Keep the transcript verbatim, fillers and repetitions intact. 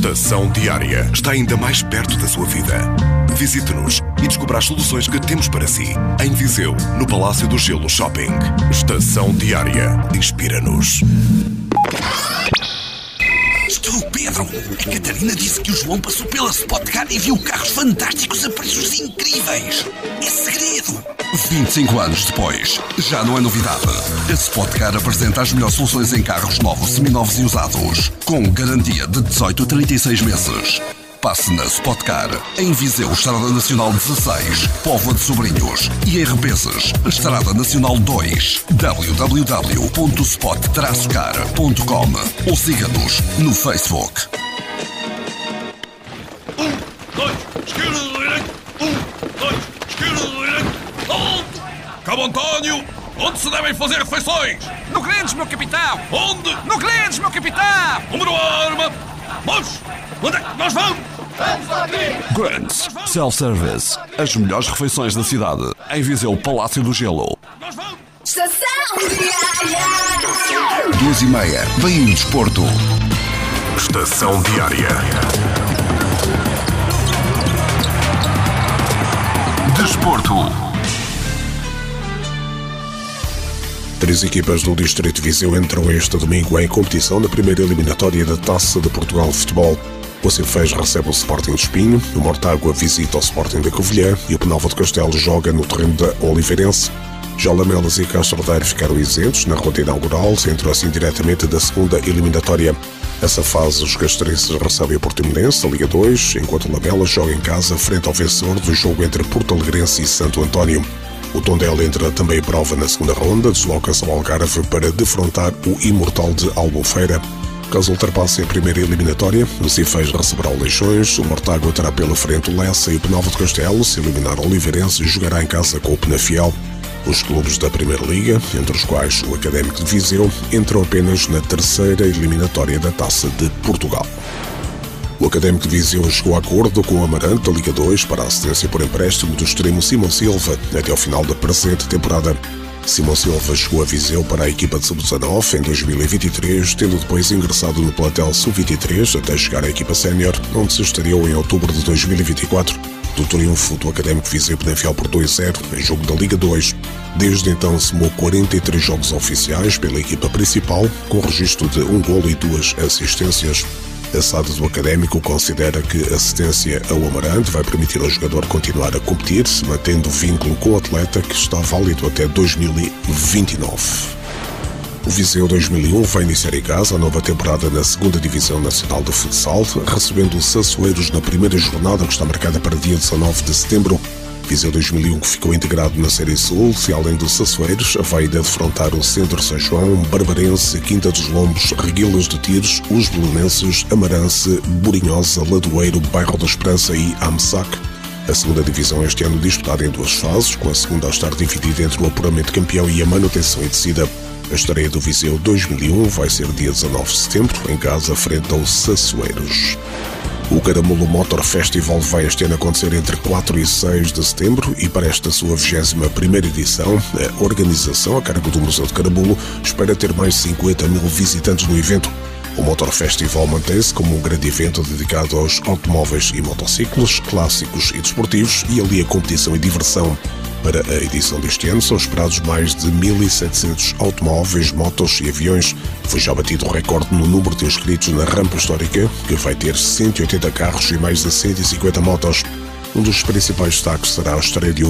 Estação Diária está ainda mais perto da sua vida. Visite-nos e descubra as soluções que temos para si. Em Viseu, no Palácio do Gelo Shopping. Estação Diária. Inspira-nos. Estou Pedro. A Catarina disse que o João passou pela Spotcar e viu carros fantásticos a preços incríveis. É segredo. vinte e cinco anos depois, já não é novidade. A Spotcar apresenta as melhores soluções em carros novos, seminovos e usados, com garantia de dezoito a trinta e seis meses. Passe na Spotcar, em Viseu, Estrada Nacional dezasseis, Póvoa de Sobrinhos e em Repeses, Estrada Nacional dois, w w w ponto spot traço car ponto com ou siga-nos no Facebook. Um, dois, esquerda, direita. Um, dois, esquerda, direita. Alto! Cabo António, onde se devem fazer refeições? No Grandes, meu capitão! Onde? No Grandes, meu capitão! Número arma! Vamos! Onde é que nós vamos? Grandes Self-Service. As melhores refeições da cidade. Em Viseu, Palácio do Gelo. Nós vamos! Estação Diária. Duas e meia. Vem o desporto. Estação Diária. Desporto. Três equipas do Distrito de Viseu entram este domingo em competição na primeira eliminatória da Taça de Portugal de Futebol. O Sinfãs recebe o Sporting de Espinho, o Mortágua visita o Sporting da Covilhã e o Penalva de Castelo joga no terreno da Oliveirense. Já Lamelas e Castro Daire ficaram isentos na ronda inaugural, entrou assim diretamente da segunda eliminatória. Essa fase, os castrenses recebem o Portimonense, da Liga dois, enquanto o Lamelas joga em casa frente ao vencedor do jogo entre Porto Alegrense e Santo António. O Tondela entra também em prova na segunda ronda, desloca-se ao Algarve para defrontar o Imortal de Albufeira. Caso ultrapasse a primeira eliminatória, o Sinfãs receberá o Leixões, o Mortágua terá pela frente o Lessa e o Penalva de Castelo. Se eliminar o Oliveirense, jogará em casa com o Penafiel. Os clubes da Primeira Liga, entre os quais o Académico de Viseu, entram apenas na terceira eliminatória da Taça de Portugal. O Académico de Viseu chegou a acordo com o Amarante da Liga dois para a cedência por empréstimo do extremo Simão Silva até ao final da presente temporada. Simão Silva chegou a Viseu para a equipa de sub dezanove em dois mil e vinte e três, tendo depois ingressado no plantel sub vinte e três até chegar à equipa sénior, onde se estreou em outubro de dois mil e vinte e quatro, do triunfo do Académico de Viseu Penafiel por dois a zero em jogo da Liga dois. Desde então somou quarenta e três jogos oficiais pela equipa principal, com registro de um golo e duas assistências. A S A D do Académico considera que a assistência ao Amarante vai permitir ao jogador continuar a competir, mantendo o vínculo com o atleta que está válido até dois mil e vinte e nove. O Viseu dois mil e um vai iniciar em casa a nova temporada na segunda Divisão Nacional de Futsal, recebendo o Sassueiros na primeira jornada, que está marcada para dia dezanove de setembro. Viseu dois mil e um, que ficou integrado na Série Sul, e além do Sassueiros, vai ainda defrontar o Centro São João, Barbarense, Quinta dos Lombos, Reguilas de Tiros, os Belenenses, Amarança, Burinhosa, Ladoeiro, Bairro da Esperança e Amsac. A segunda divisão este ano disputada em duas fases, com a segunda a estar dividida entre o apuramento campeão e a manutenção e descida. A estreia do Viseu dois mil e um vai ser dia dezanove de setembro, em casa frente ao Sassueiros. O Caramulo Motor Festival vai este ano acontecer entre quatro e seis de setembro e para esta sua vigésima primeira edição, a organização, a cargo do Museu de Caramulo, espera ter mais de cinquenta mil visitantes no evento. O Motor Festival mantém-se como um grande evento dedicado aos automóveis e motociclos, clássicos e desportivos, e alia competição e diversão. Para a edição deste ano são esperados mais de mil e setecentos automóveis, motos e aviões. Foi já batido o recorde no número de inscritos na rampa histórica, que vai ter cento e oitenta carros e mais de cento e cinquenta motos. Um dos principais destaques será a estreia de um